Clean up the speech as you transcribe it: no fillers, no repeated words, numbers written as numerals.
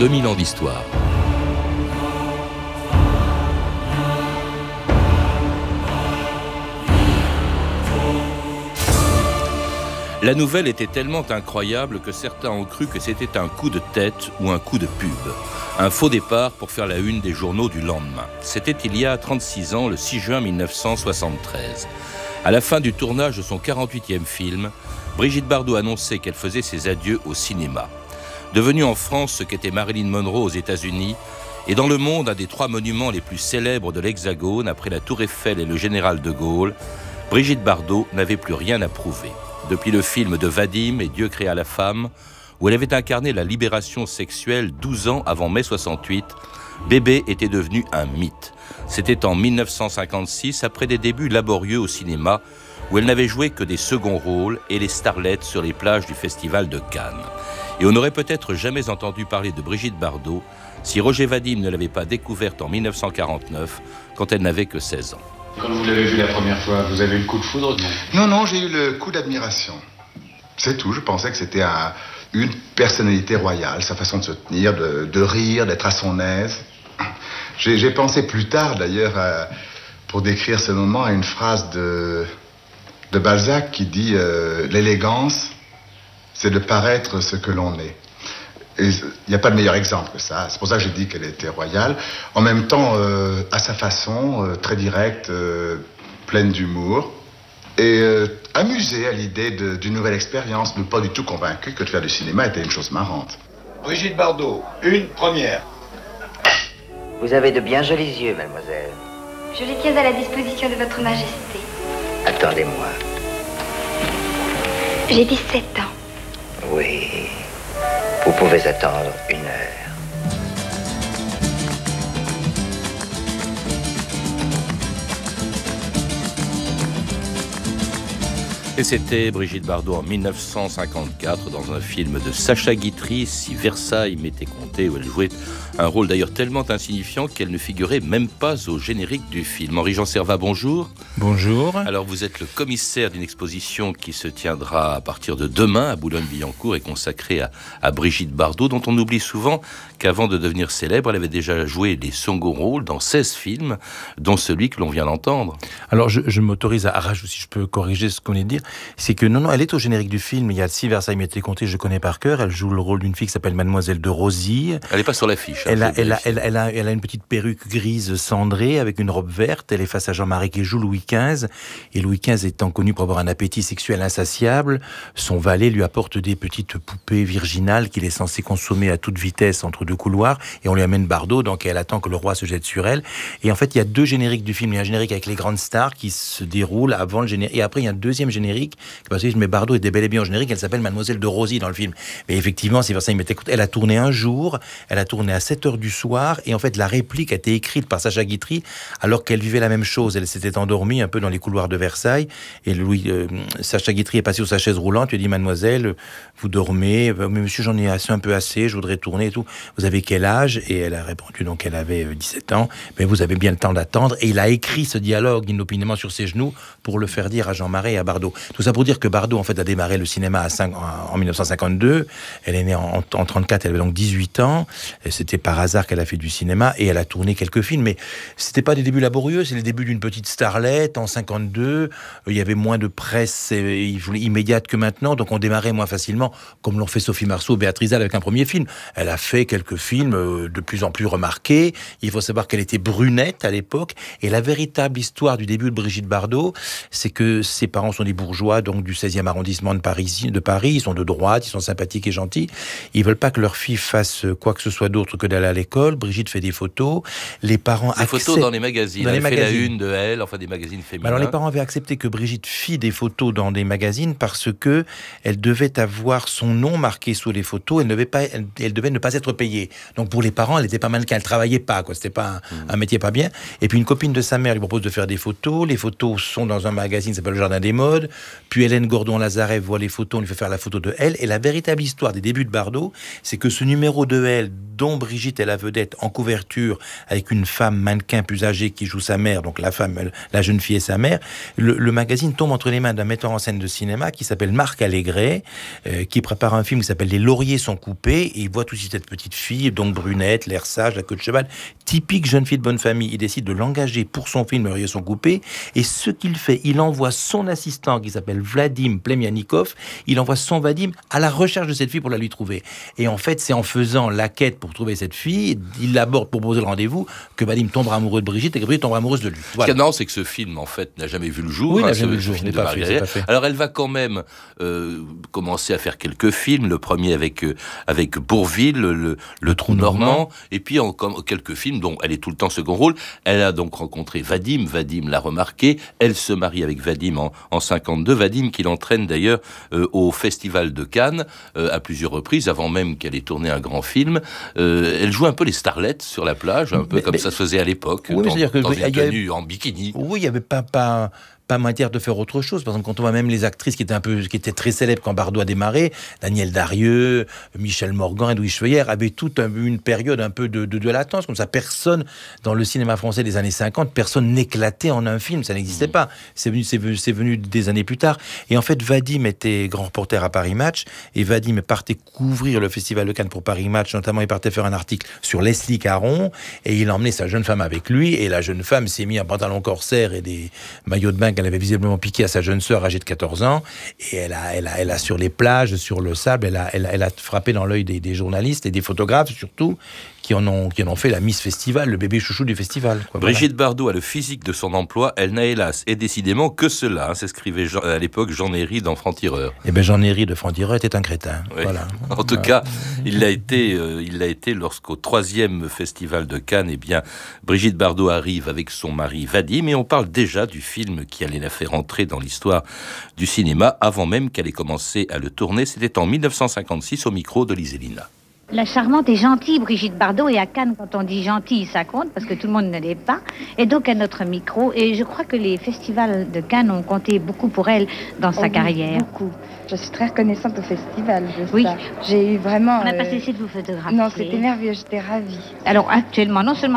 2000 ans d'histoire. La nouvelle était tellement incroyable que certains ont cru que c'était un coup de tête ou un coup de pub. Un faux départ pour faire la une des journaux du lendemain. C'était il y a 36 ans, le 6 juin 1973. À la fin du tournage de son 48e film, Brigitte Bardot annonçait qu'elle faisait ses adieux au cinéma. Devenue en France ce qu'était Marilyn Monroe aux États-Unis, et dans le monde un des 3 monuments les plus célèbres de l'Hexagone, après la Tour Eiffel et le Général de Gaulle, Brigitte Bardot n'avait plus rien à prouver. Depuis le film de Vadim et Dieu créa la femme, où elle avait incarné la libération sexuelle 12 ans avant mai 68, Bébé était devenu un mythe. C'était en 1956, après des débuts laborieux au cinéma, où elle n'avait joué que des seconds rôles et les starlettes sur les plages du Festival de Cannes. Et on n'aurait peut-être jamais entendu parler de Brigitte Bardot si Roger Vadim ne l'avait pas découverte en 1949, quand elle n'avait que 16 ans. Quand vous l'avez vue la première fois, vous avez eu le coup de foudre? Non, j'ai eu le coup d'admiration. C'est tout, je pensais que c'était une personnalité royale, sa façon de se tenir, de rire, d'être à son aise. J'ai pensé plus tard, d'ailleurs, pour décrire ce moment, à une phrase de Balzac qui dit « L'élégance, c'est de paraître ce que l'on est ». Et il n'y a pas de meilleur exemple que ça. C'est pour ça que j'ai dit qu'elle était royale. En même temps, à sa façon, très directe, pleine d'humour. Et amusée à l'idée d'une nouvelle expérience, mais pas du tout convaincue que de faire du cinéma était une chose marrante. Brigitte Bardot, une première. Vous avez de bien jolis yeux, mademoiselle. Je les tiens à la disposition de votre majesté. Attendez-moi. J'ai 17 ans. Oui. Vous pouvez attendre 1 heure. Et c'était Brigitte Bardot en 1954 dans un film de Sacha Guitry, Si Versailles m'était compté, où elle jouait un rôle d'ailleurs tellement insignifiant qu'elle ne figurait même pas au générique du film. Henri-Jean Servat, bonjour. Bonjour. Alors vous êtes le commissaire d'une exposition qui se tiendra à partir de demain à Boulogne-Billancourt et consacrée à Brigitte Bardot, dont on oublie souvent qu'avant de devenir célèbre, elle avait déjà joué des seconds rôles dans 16 films, dont celui que l'on vient d'entendre. Alors je m'autorise à rajouter, si je peux corriger ce qu'on vient de dire, c'est que non, elle est au générique du film. Il y a Si Versailles m'était compté, je connais par cœur. Elle joue le rôle d'une fille qui s'appelle Mademoiselle de Rosy. Elle n'est pas sur l'affiche. Elle a une petite perruque grise cendrée avec une robe verte. Elle est face à Jean Marais qui joue Louis XV. Et Louis XV étant connu pour avoir un appétit sexuel insatiable, son valet lui apporte des petites poupées virginales qu'il est censé consommer à toute vitesse entre 2 couloirs. Et on lui amène Bardot, donc elle attend que le roi se jette sur elle. Et en fait, il y a 2 génériques du film. Il y a un générique avec les grandes stars qui se déroule avant le générique. Et après, il y a un deuxième générique. Parce que mais Bardot était bel et bien au générique. Elle s'appelle Mademoiselle de Rosy dans le film. Mais effectivement, Si Versailles m'était compté, elle a tourné un jour. Elle a tourné à 7h du soir. Et en fait, la réplique a été écrite par Sacha Guitry alors qu'elle vivait la même chose. Elle s'était endormie un peu dans les couloirs de Versailles. Et Sacha Guitry est passé sur sa chaise roulante. Il a dit, mademoiselle, vous dormez. Mais monsieur, j'en ai un peu assez. Je voudrais tourner et tout. Vous avez quel âge? Et elle a répondu, donc elle avait 17 ans. Mais vous avez bien le temps d'attendre. Et il a écrit ce dialogue inopinément sur ses genoux pour le faire dire à Jean Marais et à Bardot. Tout ça pour dire que Bardot, en fait, a démarré le cinéma en 1952. Elle est née en 34, elle avait donc 18 ans. Et c'était par hasard qu'elle a fait du cinéma et elle a tourné quelques films. Mais c'était pas des débuts laborieux, c'est les débuts d'une petite starlette en 52. Il y avait moins de presse immédiate que maintenant, donc on démarrait moins facilement, comme l'ont fait Sophie Marceau, Béatrice Dalle avec un premier film. Elle a fait quelques films de plus en plus remarqués. Il faut savoir qu'elle était brunette à l'époque. Et la véritable histoire du début de Brigitte Bardot, c'est que ses parents sont des bourgeois, donc du 16e arrondissement de Paris. Ils sont de droite, ils sont sympathiques et gentils. Ils veulent pas que leur fille fasse quoi que ce soit d'autre que d'aller à l'école. Brigitte fait des photos. Les parents acceptent... Des photos dans les magazines. Elle fait la une de Elle, enfin des magazines féminins. Alors les parents avaient accepté que Brigitte fît des photos dans des magazines parce que elle devait avoir son nom marqué sous les photos. Elle devait ne pas être payée. Donc pour les parents, elle était pas mannequin. Elle travaillait pas, quoi. C'était pas un métier pas bien. Et puis une copine de sa mère lui propose de faire des photos. Les photos sont dans un magazine qui s'appelle Le Jardin des Modes. Puis Hélène Gordon-Lazarev voit les photos, on lui fait faire la photo de Elle. Et la véritable histoire des débuts de Bardot, c'est que ce numéro de Elle, dont Brigitte Brigitte est la vedette en couverture avec une femme mannequin plus âgée qui joue sa mère, donc la jeune fille et sa mère. Le magazine tombe entre les mains d'un metteur en scène de cinéma qui s'appelle Marc Allégret, qui prépare un film qui s'appelle Les lauriers sont coupés, et il voit tout de suite cette petite fille, donc brunette, l'air sage, la queue de cheval, typique jeune fille de bonne famille. Il décide de l'engager pour son film Les lauriers sont coupés, et ce qu'il fait, il envoie son assistant qui s'appelle Vadim Plemianikov, il envoie son Vadim à la recherche de cette fille pour la lui trouver. Et en fait, c'est en faisant la quête pour trouver cette fille, il l'aborde pour poser le rendez-vous, que Vadim tombera amoureux de Brigitte et que Brigitte tombera amoureuse de lui. Voilà. Ce qui est marrant, c'est que ce film, en fait, n'a jamais vu le jour. Oui, hein, n'a jamais vu le jour. Film de Marie. Alors, elle va quand même commencer à faire quelques films. Le premier avec Bourvil, le Trou normand, et puis quelques films dont elle est tout le temps second rôle. Elle a donc rencontré Vadim. Vadim l'a remarqué. Elle se marie avec Vadim en 52. Vadim qui l'entraîne d'ailleurs au Festival de Cannes à plusieurs reprises, avant même qu'elle ait tourné un grand film. Elle joue un peu les starlettes sur la plage, un peu comme ça se faisait à l'époque, oui, dans une tenue en bikini. Oui, il n'y avait pas matière de faire autre chose. Par exemple, quand on voit même les actrices qui étaient très célèbres quand Bardot a démarré, Danielle Darieux, Michel Morgan, Edwige Feuillère, avaient toute une période un peu de latence. Comme ça, personne, dans le cinéma français des années 50, personne n'éclatait en un film. Ça n'existait pas. C'est venu des années plus tard. Et en fait, Vadim était grand reporter à Paris Match, et Vadim partait couvrir le Festival de Cannes pour Paris Match. Notamment, il partait faire un article sur Leslie Caron, et il emmenait sa jeune femme avec lui, et la jeune femme s'est mis un pantalon corsaire et des maillots de bain qu'elle avait visiblement piqué à sa jeune sœur âgée de 14 ans, et elle a sur les plages, sur le sable, elle a frappé dans l'œil des journalistes et des photographes surtout, qui en ont fait la Miss Festival, le bébé chouchou du festival. Brigitte Bardot a le physique de son emploi, elle n'a hélas et décidément que cela, hein, s'écrivait à l'époque Jean Néry dans Franc-Tireur. Eh bien, Jean Néry de Franc-Tireur était un crétin. Oui. Voilà. En tout cas, il l'a été lorsqu'au 3e Festival de Cannes, eh bien, Brigitte Bardot arrive avec son mari Vadim, et on parle déjà du film qui allait la faire entrer dans l'histoire du cinéma avant même qu'elle ait commencé à le tourner. C'était en 1956 au micro de Liselina. La charmante et gentille Brigitte Bardot, et à Cannes, quand on dit gentille, ça compte, parce que tout le monde ne l'est pas, et donc à notre micro, et je crois que les festivals de Cannes ont compté beaucoup pour elle dans sa carrière. Beaucoup. Je suis très reconnaissante au festival de oui. ça. J'ai eu vraiment... On n'a pas cessé de vous photographier. Non, c'était merveilleux, j'étais ravie. Alors actuellement, non seulement